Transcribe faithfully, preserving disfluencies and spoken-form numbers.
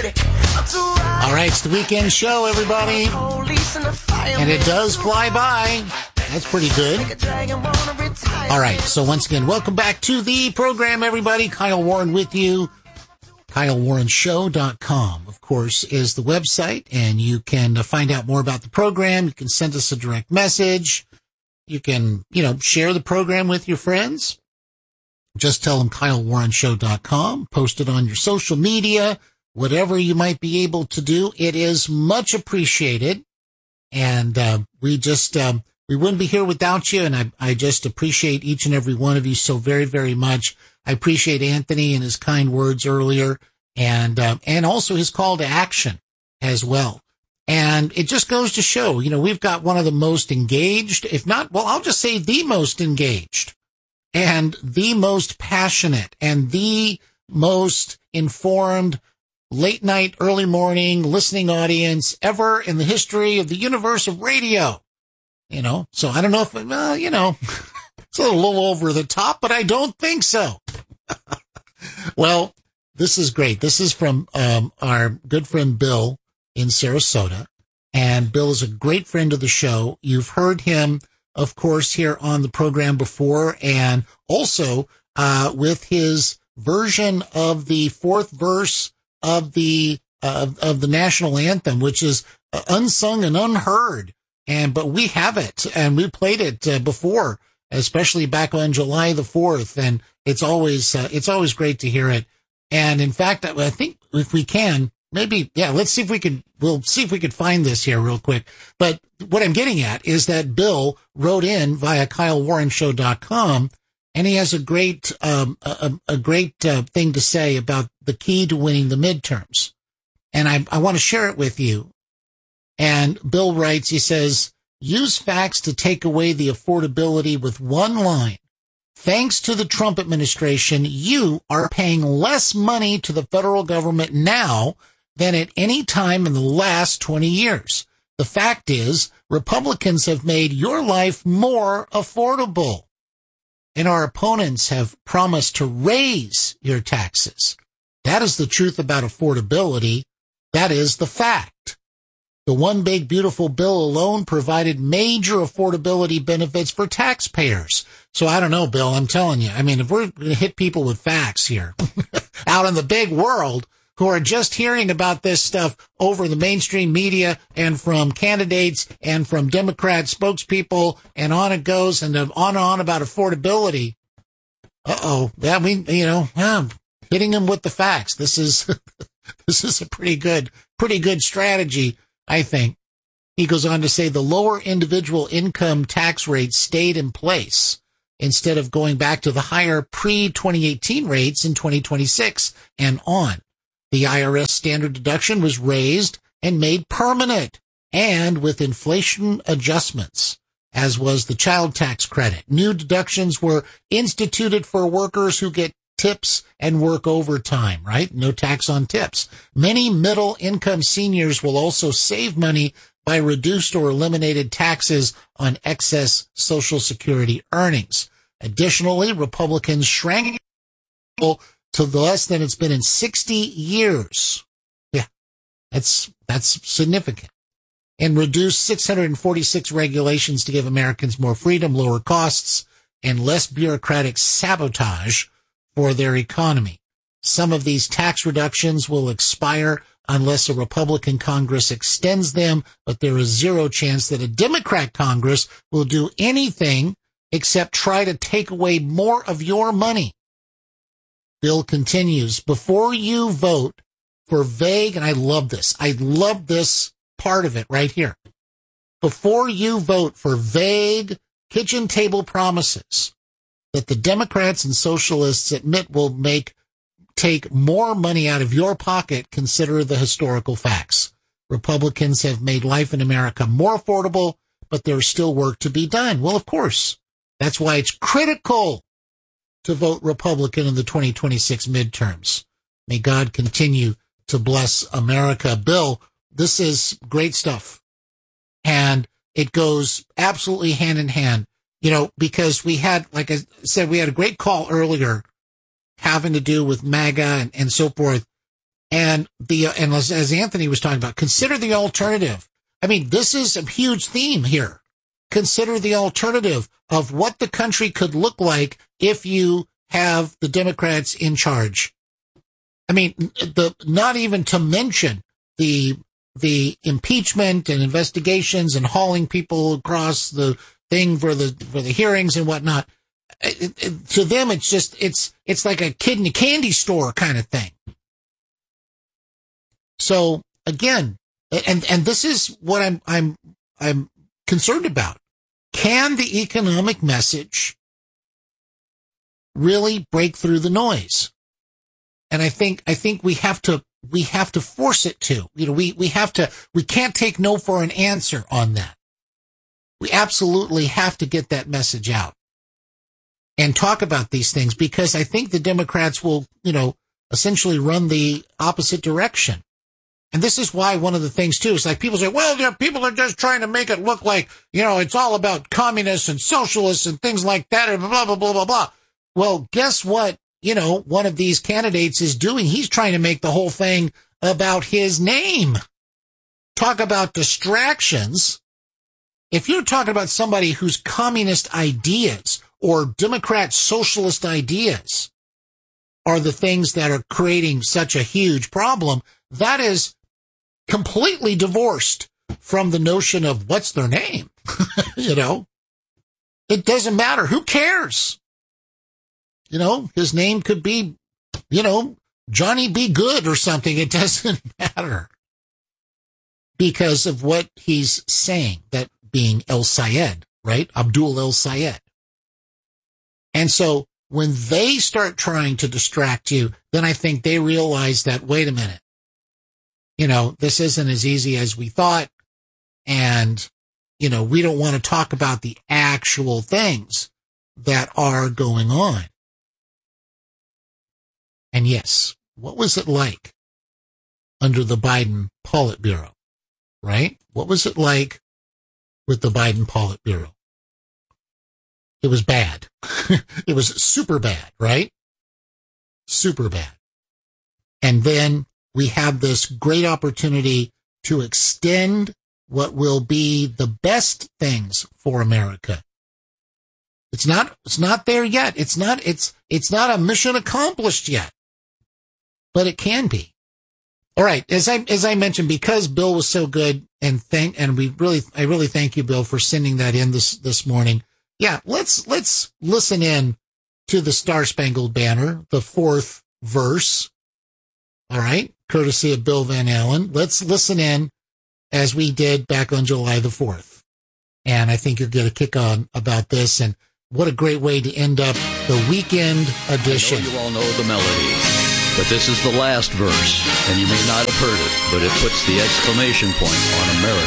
All right, it's the weekend show, everybody. And it does fly by. That's pretty good. All right, so once again, welcome back to the program, everybody. Kyle Warren with you. Kyle Warren Show dot com, of course, is the website, and you can find out more about the program. You can send us a direct message. You can, you know, share the program with your friends. Just tell them Kyle Warren Show dot com. Post it on your social media, whatever you might be able to do. It is much appreciated. And uh, we just, um, we wouldn't be here without you. And I, I just appreciate each and every one of you so very, very much. I appreciate Anthony and his kind words earlier, and uh, and also his call to action as well. And it just goes to show, you know, we've got one of the most engaged, if not, well, I'll just say the most engaged and the most passionate and the most informed late night, early morning listening audience ever in the history of the universe of radio. You know, so I don't know if, well, you know, it's a little over the top, but I don't think so. Well, this is great. This is from um, our good friend Bill in Sarasota. And Bill is a great friend of the show. You've heard him, of course, here on the program before, and also uh, with his version of the fourth verse of the uh, of the national anthem, which is uh, unsung and unheard. And but we have it, and we played it uh, before, especially back on July the fourth, and it's always uh, it's always great to hear it. And in fact, I think if we can, maybe, yeah, let's see if we can, we'll see if we can find this here real quick. But what I'm getting at is that Bill wrote in via Kyle Warren Show dot com, and he has a great, um, a, a great uh, thing to say about the key to winning the midterms. And I, I want to share it with you. And Bill writes, he says, use facts to take away the affordability with one line. Thanks to the Trump administration, you are paying less money to the federal government now than at any time in the last twenty years. The fact is, Republicans have made your life more affordable, and our opponents have promised to raise your taxes. That is the truth about affordability. That is the fact. The One Big Beautiful Bill alone provided major affordability benefits for taxpayers. So I don't know, Bill, I'm telling you. I mean, if we're going to hit people with facts here out in the big world who are just hearing about this stuff over the mainstream media and from candidates and from Democrat spokespeople, and on it goes, and on and on about affordability. Uh-oh. That mean, you know, I'm hitting them with the facts. This is, this is a pretty good, pretty good strategy, I think. He goes on to say the lower individual income tax rates stayed in place instead of going back to the higher pre twenty eighteen rates in twenty twenty-six and on. The I R S standard deduction was raised and made permanent, and with inflation adjustments, as was the child tax credit. New deductions were instituted for workers who get tips and work overtime, right? No tax on tips. Many middle-income seniors will also save money by reduced or eliminated taxes on excess Social Security earnings. Additionally, Republicans shrank to less than it's been in sixty years. Yeah, that's that's significant. And reduced six hundred forty-six regulations to give Americans more freedom, lower costs, and less bureaucratic sabotage for their economy. Some of these tax reductions will expire unless a Republican Congress extends them, but there is zero chance that a Democrat Congress will do anything except try to take away more of your money. Bill continues, before you vote for vague, and I love this, I love this part of it right here. Before you vote for vague kitchen table promises that the Democrats and socialists admit will make take more money out of your pocket, consider the historical facts. Republicans have made life in America more affordable, but there's still work to be done. Well, of course. That's why it's critical to vote Republican in the twenty twenty-six midterms. May God continue to bless America. Bill, this is great stuff. And it goes absolutely hand in hand, you know, because we had, like I said, we had a great call earlier having to do with MAGA and, and so forth. And the, and as, as Anthony was talking about, consider the alternative. I mean, this is a huge theme here. Consider the alternative of what the country could look like if you have the Democrats in charge. I mean, the, not even to mention the, the impeachment and investigations and hauling people across the thing for the, for the hearings and whatnot. It, it, to them, it's just, it's, it's like a kid in a candy store kind of thing. So again, and, and this is what I'm, I'm, I'm concerned about. Can the economic message really break through the noise? And I think, I think we have to, we have to force it to, you know, we, we have to, we can't take no for an answer on that. We absolutely have to get that message out and talk about these things, because I think the Democrats will, you know, essentially run the opposite direction. And this is why one of the things, too, is like people say, well, yeah, people are just trying to make it look like, you know, it's all about communists and socialists and things like that and blah, blah, blah, blah, blah. Well, guess what? You know, one of these candidates is doing, he's trying to make the whole thing about his name. Talk about distractions. If you're talking about somebody whose communist ideas or Democrat socialist ideas are the things that are creating such a huge problem, that is completely divorced from the notion of what's their name. You know, it doesn't matter. Who cares? You know, his name could be, you know, Johnny B. Good or something. It doesn't matter because of what he's saying, that being El Sayed, right? Abdul El Sayed. And so when they start trying to distract you, then I think they realize that, wait a minute, you know, this isn't as easy as we thought. And, you know, we don't want to talk about the actual things that are going on. And yes, what was it like under the Biden Politburo, right? What was it like with the Biden Politburo? It was bad. It was super bad, right? Super bad. And then we have this great opportunity to extend what will be the best things for America. It's not, it's not there yet. It's not, it's, it's not a mission accomplished yet, but it can be. All right. As I, as I mentioned, because Bill was so good, and thank, and we really, I really thank you, Bill, for sending that in this, this morning. Yeah. Let's, let's listen in to the Star Spangled Banner, the fourth verse. All right. Courtesy of Bill Van Allen. Let's listen in as we did back on July the fourth. And I think you'll get a kick on about this. And what a great way to end up the weekend edition. I know you all know the melody, but this is the last verse, and you may not have heard it, but it puts the exclamation point on America.